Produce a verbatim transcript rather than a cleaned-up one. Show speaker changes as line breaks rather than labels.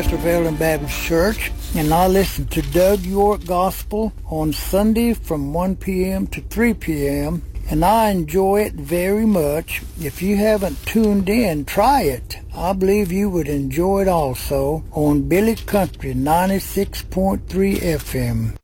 of Ellen Baptist Church, and I listen to Doug York Gospel on Sunday from one p.m. to three p.m., and I enjoy it very much. If you haven't tuned in, try it. I believe you would enjoy it also on Billy Country ninety-six point three F M.